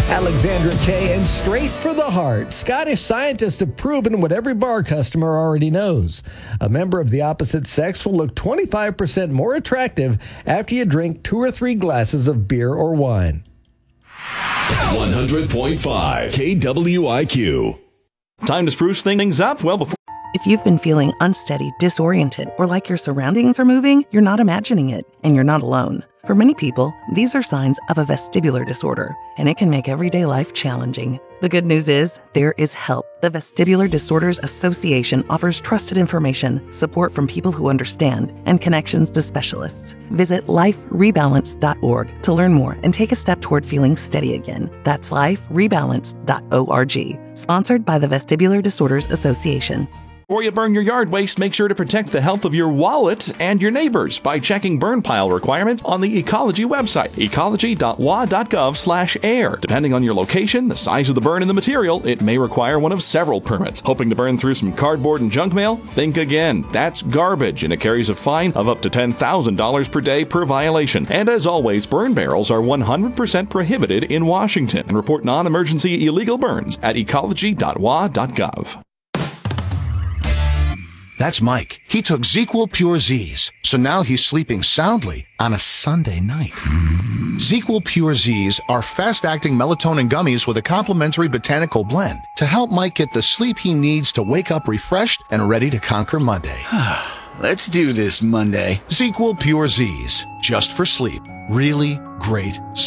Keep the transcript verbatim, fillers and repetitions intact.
Alexandra Kay and Straight for the Heart. Scottish scientists have proven what every bar customer already knows. A member of the opposite sex will look twenty-five percent more attractive after you drink two or three glasses of beer or wine. one hundred point five K W I Q. Time to spruce things up? Well, before... If you've been feeling unsteady, disoriented, or like your surroundings are moving, you're not imagining it, and you're not alone. For many people, these are signs of a vestibular disorder, and it can make everyday life challenging. The good news is, there is help. The Vestibular Disorders Association offers trusted information, support from people who understand, and connections to specialists. Visit life rebalance dot org to learn more and take a step toward feeling steady again. That's life rebalance dot org. Sponsored by the Vestibular Disorders Association. Before you burn your yard waste, make sure to protect the health of your wallet and your neighbors by checking burn pile requirements on the Ecology website, ecology dot w a dot gov slash air. Depending on your location, the size of the burn, and the material, it may require one of several permits. Hoping to burn through some cardboard and junk mail? Think again. That's garbage, and it carries a fine of up to ten thousand dollars per day per violation. And as always, burn barrels are one hundred percent prohibited in Washington. And report non-emergency illegal burns at ecology dot w a dot gov. That's Mike. He took ZzzQuil Pure Z's, so now he's sleeping soundly on a Sunday night. ZzzQuil Pure Z's are fast-acting melatonin gummies with a complementary botanical blend to help Mike get the sleep he needs to wake up refreshed and ready to conquer Monday. Let's do this Monday. ZzzQuil Pure Z's, just for sleep. Really great